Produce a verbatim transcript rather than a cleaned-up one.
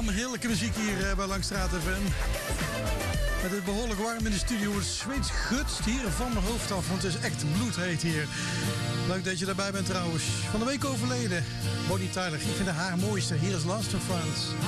Wederom heerlijke muziek hier uh, bij Langstraat F M. Het is behoorlijk warm in de studio. Het Zweeds gutst hier van mijn hoofd af, want het is echt bloedheet hier. Leuk dat je daarbij bent trouwens. Van de week overleden, Bonnie Tyler. Ik vind haar mooiste. Hier is Last of Friends.